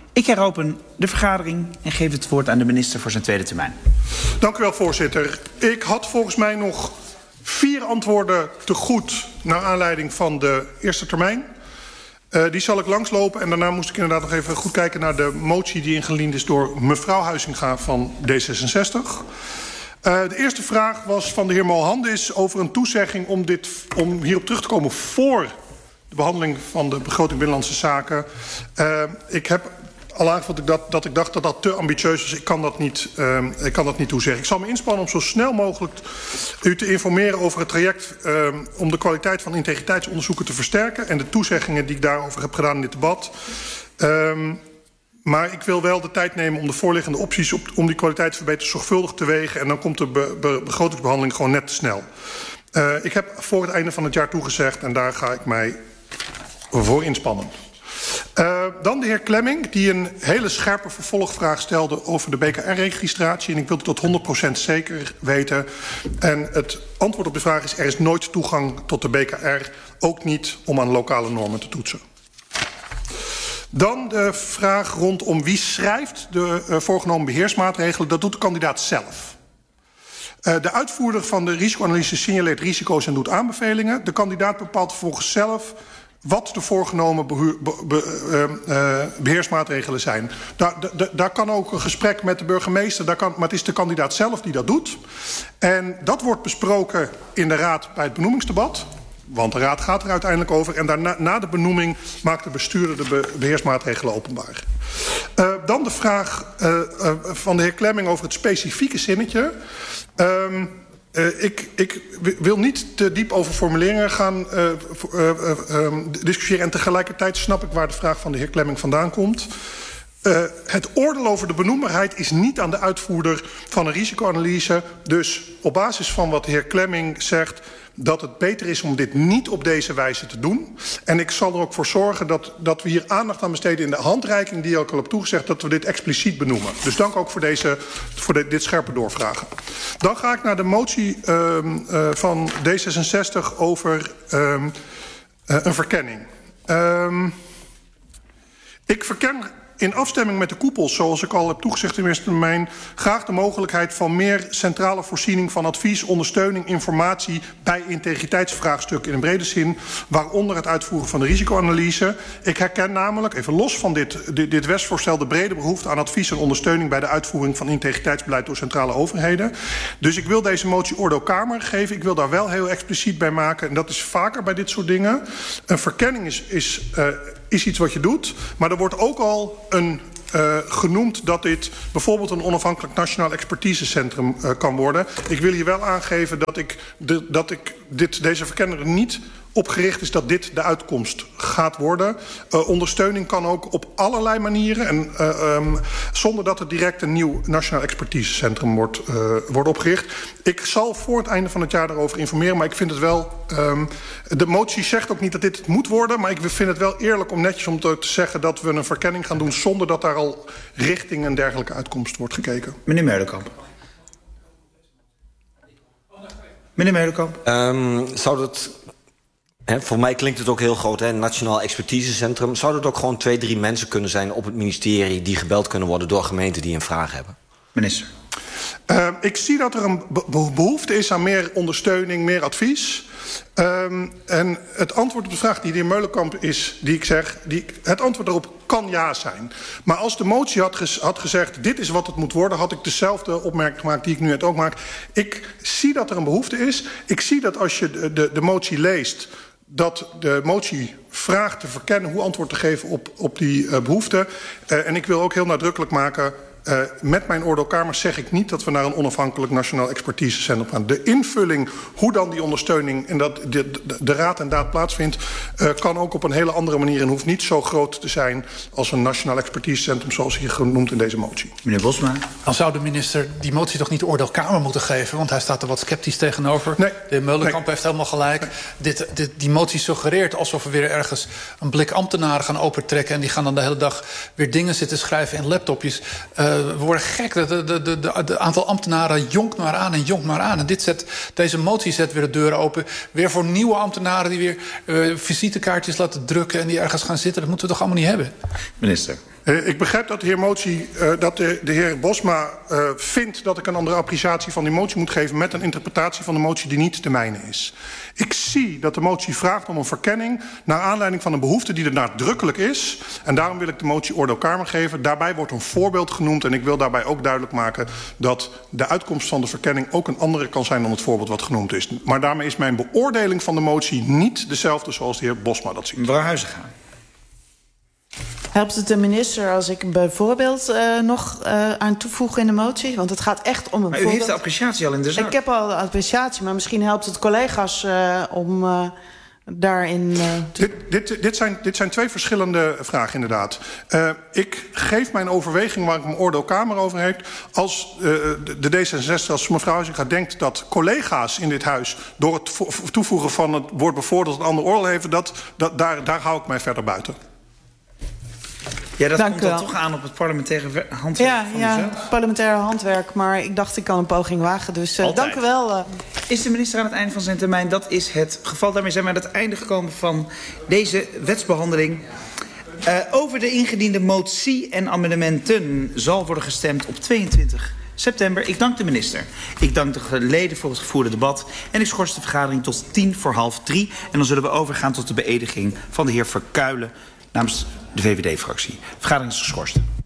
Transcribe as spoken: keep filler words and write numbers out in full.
Ik heropen de vergadering en geef het woord aan de minister voor zijn tweede termijn. Dank u wel, voorzitter. Ik had volgens mij nog vier antwoorden te goed naar aanleiding van de eerste termijn. Uh, die zal ik langslopen en daarna moest ik inderdaad nog even goed kijken naar de motie die ingediend is door mevrouw Huizinga van D zesenzestig. Uh, de eerste vraag was van de heer Mohandis over een toezegging om, dit, om hierop terug te komen voor de behandeling van de begroting Binnenlandse Zaken. Uh, ik heb al aangevoerd dat ik, dat, dat ik dacht dat dat te ambitieus was. Ik kan dat niet, uh, ik kan dat niet toezeggen. Ik zal me inspannen om zo snel mogelijk u te informeren over het traject uh, om de kwaliteit van integriteitsonderzoeken te versterken en de toezeggingen die ik daarover heb gedaan in dit debat. Um, Maar ik wil wel de tijd nemen om de voorliggende opties op, om die kwaliteit te verbeteren zorgvuldig te wegen. En dan komt de be, be, begrotingsbehandeling gewoon net te snel. Uh, ik heb voor het einde van het jaar toegezegd en daar ga ik mij voor inspannen. Uh, dan de heer Klemming, die een hele scherpe vervolgvraag stelde over de B K R-registratie. En ik wil het tot honderd procent zeker weten. En het antwoord op de vraag is: er is nooit toegang tot de B K R, ook niet om aan lokale normen te toetsen. Dan de vraag rondom wie schrijft de uh, voorgenomen beheersmaatregelen. Dat doet de kandidaat zelf. Uh, de uitvoerder van de risicoanalyse signaleert risico's en doet aanbevelingen. De kandidaat bepaalt vervolgens zelf wat de voorgenomen behuur, be, be, uh, uh, beheersmaatregelen zijn. Daar, da, daar kan ook een gesprek met de burgemeester, daar kan, maar het is de kandidaat zelf die dat doet. En dat wordt besproken in de raad bij het benoemingsdebat. Want de raad gaat er uiteindelijk over. En daarna, na de benoeming maakt de bestuurder de be, beheersmaatregelen openbaar. Uh, dan de vraag uh, uh, van de heer Klemming over het specifieke zinnetje. Um, uh, ik, ik wil niet te diep over formuleringen gaan uh, uh, uh, um, discussiëren. En tegelijkertijd snap ik waar de vraag van de heer Klemming vandaan komt. Uh, het oordeel over de benoembaarheid is niet aan de uitvoerder van een risicoanalyse. Dus op basis van wat de heer Klemming zegt, dat het beter is om dit niet op deze wijze te doen. En ik zal er ook voor zorgen dat, dat we hier aandacht aan besteden in de handreiking die ik al heb toegezegd, dat we dit expliciet benoemen. Dus dank ook voor, deze, voor de, dit scherpe doorvragen. Dan ga ik naar de motie uh, uh, van D zesenzestig over uh, uh, een verkenning. Uh, ik verken in afstemming met de koepels, zoals ik al heb toegezegd in de eerste termijn, graag de mogelijkheid van meer centrale voorziening van advies, ondersteuning, informatie bij integriteitsvraagstukken in een brede zin, waaronder het uitvoeren van de risicoanalyse. Ik herken namelijk, even los van dit, dit, dit wetsvoorstel, de brede behoefte aan advies en ondersteuning bij de uitvoering van integriteitsbeleid door centrale overheden. Dus ik wil deze motie oordeel Kamer geven. Ik wil daar wel heel expliciet bij maken, en dat is vaker bij dit soort dingen. Een verkenning is, is, uh, is iets wat je doet, maar er wordt ook al een uh, genoemd dat dit bijvoorbeeld een onafhankelijk nationaal expertisecentrum uh, kan worden. Ik wil hier wel aangeven dat ik, de, dat ik dit, deze verkenner niet op gericht is dat dit de uitkomst gaat worden. Uh, ondersteuning kan ook op allerlei manieren en uh, um, zonder dat er direct een nieuw nationaal expertisecentrum wordt, uh, wordt opgericht. Ik zal voor het einde van het jaar daarover informeren, maar ik vind het wel, um, de motie zegt ook niet dat dit het moet worden, maar ik vind het wel eerlijk om netjes om te, te zeggen dat we een verkenning gaan doen zonder dat daar al richting een dergelijke uitkomst wordt gekeken. Meneer Meulenkamp. Meneer Meulenkamp. Um, zou dat... He, voor mij klinkt het ook heel groot, hè, Nationaal Expertisecentrum. Zou dat ook gewoon twee, drie mensen kunnen zijn op het ministerie die gebeld kunnen worden door gemeenten die een vraag hebben? Minister. Uh, ik zie dat er een be behoefte is aan meer ondersteuning, meer advies. Um, en het antwoord op de vraag die de heer Meulenkamp is, die ik zeg, die, het antwoord daarop kan ja zijn. Maar als de motie had, ges, had gezegd, dit is wat het moet worden, had ik dezelfde opmerking gemaakt die ik nu net ook maak. Ik zie dat er een behoefte is. Ik zie dat als je de, de, de motie leest, dat de motie vraagt te verkennen hoe antwoord te geven op, op die uh, behoefte. Uh, en ik wil ook heel nadrukkelijk maken, uh, met mijn oordeelkamer zeg ik niet dat we naar een onafhankelijk nationaal expertisecentrum gaan. De invulling, hoe dan die ondersteuning en dat de, de, de raad en daad plaatsvindt, uh, kan ook op een hele andere manier en hoeft niet zo groot te zijn als een nationaal expertisecentrum zoals hier genoemd in deze motie. Meneer Bosma. Dan zou de minister die motie toch niet oordeelkamer moeten geven, want hij staat er wat sceptisch tegenover. Nee. De heer Meulenkamp nee. heeft helemaal gelijk. Nee. Dit, dit, die motie suggereert alsof we weer ergens een blik ambtenaren gaan opentrekken en die gaan dan de hele dag weer dingen zitten schrijven in laptopjes. Uh, we worden gek. Het de, de, de, de, de aantal ambtenaren jonkt maar aan en jonkt maar aan. En dit zet, deze motie zet weer de deuren open. Weer voor nieuwe ambtenaren die weer uh, visitekaartjes laten drukken... en die ergens gaan zitten. Dat moeten we toch allemaal niet hebben? Minister. Uh, ik begrijp dat de heer, motie, uh, dat de, de heer Bosma uh, vindt dat ik een andere appreciatie van die motie moet geven... met een interpretatie van de motie die niet de mijne is. Ik zie dat de motie vraagt om een verkenning... naar aanleiding van een behoefte die er nadrukkelijk is. En daarom wil ik de motie oordeelkamer geven. Daarbij wordt een voorbeeld genoemd. En ik wil daarbij ook duidelijk maken dat de uitkomst van de verkenning... ook een andere kan zijn dan het voorbeeld wat genoemd is. Maar daarmee is mijn beoordeling van de motie niet dezelfde zoals de heer Bosma dat ziet. Mevrouw Huizinga. Helpt het de minister als ik bijvoorbeeld uh, nog uh, aan toevoeg in de motie? Want het gaat echt om een maar u voorbeeld. heeft de appreciatie al in de zaak. Ik heb al de appreciatie, maar misschien helpt het collega's uh, om uh, daarin... Uh, te... dit, dit, dit, zijn, dit zijn twee verschillende vragen inderdaad. Uh, ik geef mijn overweging waar ik mijn oordeelkamer over heb. Als uh, de D zesenzestig, als mevrouw Huizinga denkt dat collega's in dit huis... door het toevoegen van het woord bijvoorbeeld een ander oordeel hebben... Dat, dat, daar, daar hou ik mij verder buiten. Ja, dat Dank komt u dan wel. toch aan op het parlementaire handwerk ja, van ja, uzelf? parlementaire handwerk. Maar ik dacht, ik kan een poging wagen. Dus uh, dank u wel. Uh. Is de minister aan het einde van zijn termijn? Dat is het geval. Daarmee zijn we aan het einde gekomen van deze wetsbehandeling. Uh, over de ingediende motie en amendementen zal worden gestemd op tweeëntwintig september. Ik dank de minister. Ik dank de leden voor het gevoerde debat. En ik schors de vergadering tot tien voor half drie. En dan zullen we overgaan tot de beëdiging van de heer Verkuilen namens de V V D-fractie. De vergadering is geschorst.